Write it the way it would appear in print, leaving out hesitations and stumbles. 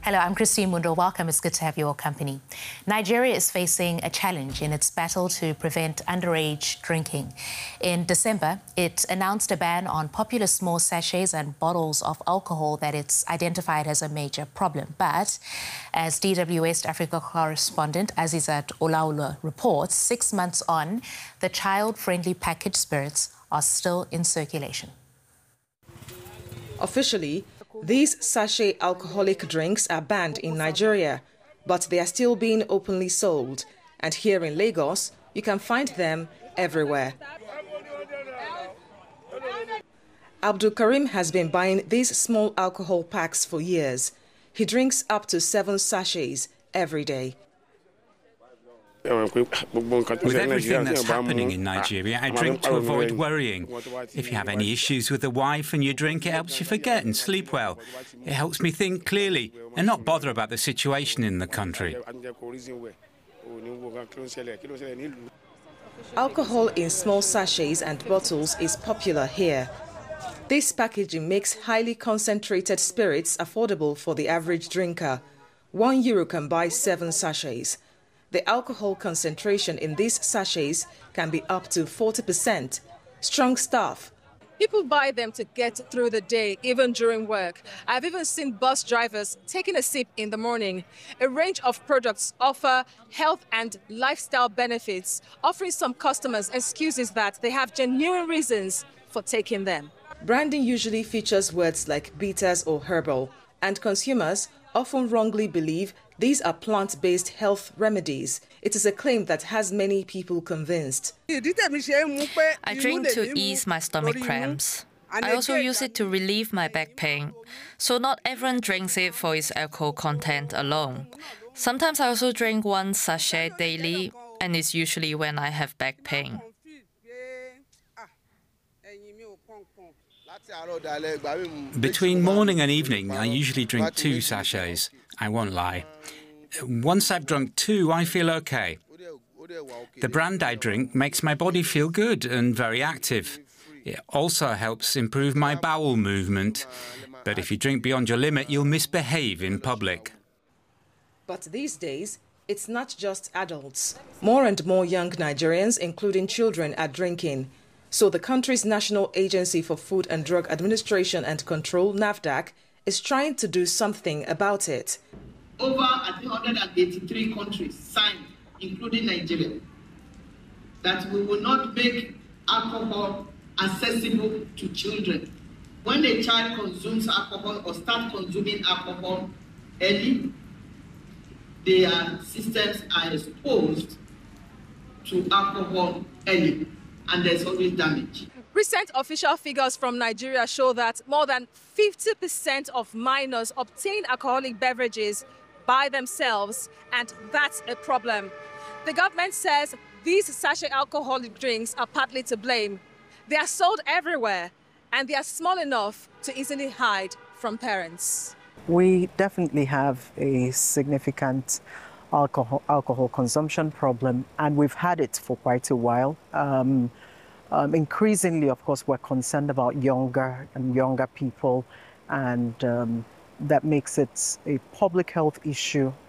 Hello, I'm Christine Mundo. Welcome. It's good to have your company. Nigeria is facing a challenge in its battle to prevent underage drinking. In December, it announced a ban on popular small sachets and bottles of alcohol that it's identified as a major problem. But as DW West Africa correspondent Azizat Olaula reports, 6 months on, the child-friendly packaged spirits are still in circulation. Officially, these sachet alcoholic drinks are banned in Nigeria, but they are still being openly sold. And here in Lagos, you can find them everywhere. Abdul Karim has been buying these small alcohol packs for years. He drinks up to 7 sachets every day. With everything that's happening in Nigeria, I drink to avoid worrying. If you have any issues with the wife and you drink, it helps you forget and sleep well. It helps me think clearly and not bother about the situation in the country. Alcohol in small sachets and bottles is popular here. This packaging makes highly concentrated spirits affordable for the average drinker. €1 can buy 7 sachets. The alcohol concentration in these sachets can be up to 40%. Strong stuff. People buy them to get through the day, even during work. I've even seen bus drivers taking a sip in the morning. A range of products offer health and lifestyle benefits, offering some customers excuses that they have genuine reasons for taking them. Branding usually features words like bitters or herbal, and consumers often wrongly believe these are plant-based health remedies. It is a claim that has many people convinced. I drink to ease my stomach cramps. I also use it to relieve my back pain. So not everyone drinks it for its alcohol content alone. Sometimes I also drink 1 sachet daily, and it's usually when I have back pain. Between morning and evening, I usually drink 2 sachets. I won't lie. Once I've drunk 2, I feel okay. The brand I drink makes my body feel good and very active. It also helps improve my bowel movement. But if you drink beyond your limit, you'll misbehave in public. But these days, it's not just adults. More and more young Nigerians, including children, are drinking. So the country's National Agency for Food and Drug Administration and Control, NAFDAC, is trying to do something about it. Over 183 countries signed, including Nigeria, that we will not make alcohol accessible to children. When a child consumes alcohol or starts consuming alcohol early, their systems are exposed to alcohol early, and there's always damage. Recent official figures from Nigeria show that more than 50% of minors obtain alcoholic beverages by themselves, and that's a problem. The government says these sachet alcoholic drinks are partly to blame. They are sold everywhere, and they are small enough to easily hide from parents. We definitely have a significant alcohol consumption problem, and we've had it for quite a while. Increasingly, of course, we're concerned about younger people, and that makes it a public health issue